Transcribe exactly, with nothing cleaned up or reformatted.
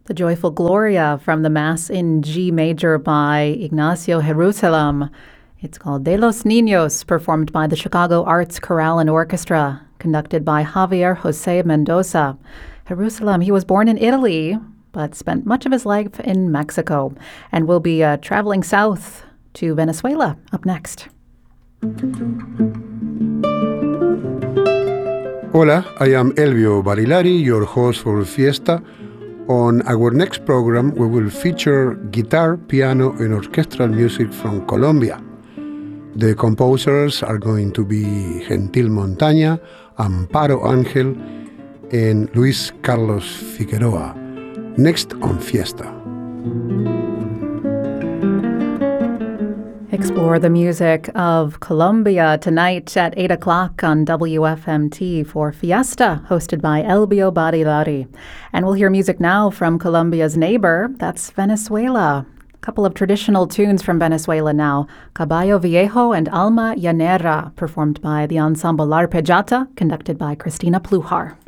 The Joyful Gloria from the Mass in G major by Ignacio Jerusalem. It's called De los Niños, performed by the Chicago Arts Chorale and Orchestra, conducted by Javier Jose Mendoza. Jerusalem, he was born in Italy, but spent much of his life in Mexico, and will be uh, traveling south to Venezuela up next. Hola, I am Elvio Barilari, your host for Fiesta. On our next program, we will feature guitar, piano, and orchestral music from Colombia. The composers are going to be Gentil Montaña, Amparo Ángel, and Luis Carlos Figueroa. Next on Fiesta. Explore the music of Colombia tonight at eight o'clock on W F M T for Fiesta, hosted by Elvio Barilari. And we'll hear music now from Colombia's neighbor, that's Venezuela. A couple of traditional tunes from Venezuela now, Caballo Viejo and Alma Llanera, performed by the ensemble L'Arpeggiata, conducted by Cristina Pluhar.